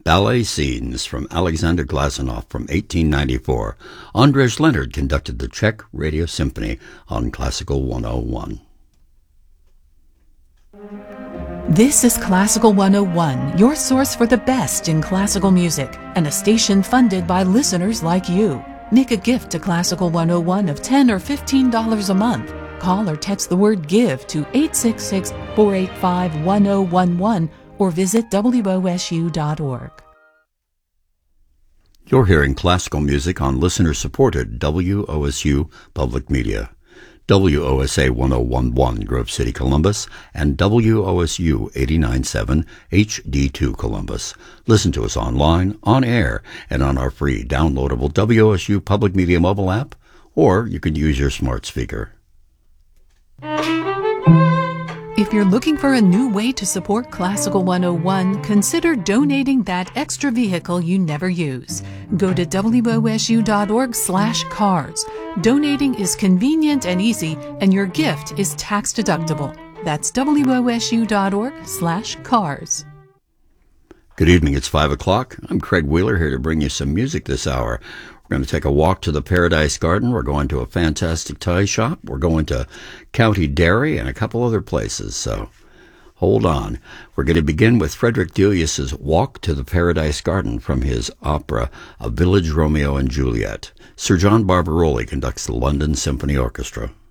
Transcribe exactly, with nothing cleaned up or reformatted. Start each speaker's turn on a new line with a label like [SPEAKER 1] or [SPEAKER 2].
[SPEAKER 1] Ballet Scenes from Alexander Glazunov from eighteen ninety-four. Andrzej Leonard conducted the Czech Radio Symphony on Classical one oh one.
[SPEAKER 2] This is Classical one oh one, your source for the best in classical music, and a station funded by listeners like you. Make a gift to Classical one oh one of ten dollars or fifteen dollars a month. Call or text the word GIVE to eight six six, four eight five, one oh one one or visit W O S U dot org.
[SPEAKER 1] You're hearing classical music on listener-supported W O S U Public Media. W O S A one oh one point one Grove City, Columbus, and W O S U eighty-nine point seven H D two Columbus. Listen to us online, on air, and on our free downloadable W O S U Public Media mobile app, or you can use your smart speaker.
[SPEAKER 2] If you're looking for a new way to support Classical one oh one, consider donating that extra vehicle you never use. Go to W O S U dot org slash cars. Donating is convenient and easy, and your gift is tax deductible. That's W O S U dot org slash cars.
[SPEAKER 1] Good evening, it's five o'clock. I'm Craig Wheeler here to bring you some music this hour. We're going to take a walk to the Paradise Garden. We're going to a fantastic toy shop. We're going to County Dairy and a couple other places. So hold on. We're going to begin with Frederick Delius's Walk to the Paradise Garden from his opera A Village Romeo and Juliet. Sir John Barbaroli conducts the London Symphony Orchestra.